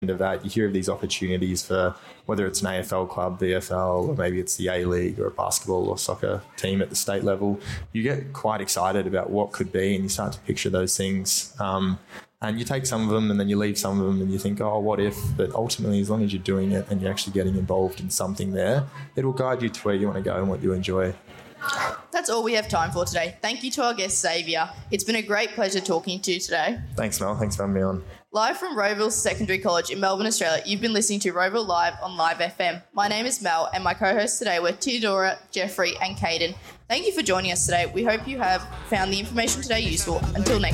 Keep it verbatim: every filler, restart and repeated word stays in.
of that, you hear of these opportunities for whether it's an A F L club, V F L, or maybe it's the A-League or a basketball or soccer team at the state level. You get quite excited about what could be, and you start to picture those things. Um, and you take some of them and then you leave some of them and you think, oh, what if? But ultimately, as long as you're doing it and you're actually getting involved in something there, it will guide you to where you want to go and what you enjoy. That's all we have time for today. Thank you to our guest, Xavier. It's been a great pleasure talking to you today. Thanks, Mel. Thanks for having me on. Live from Roeville Secondary College in Melbourne, Australia, you've been listening to Roeville Live on Live F M. My name is Mel, and my co-hosts today were Theodora, Jeffrey and Caden. Thank you for joining us today. We hope you have found the information today useful. Until next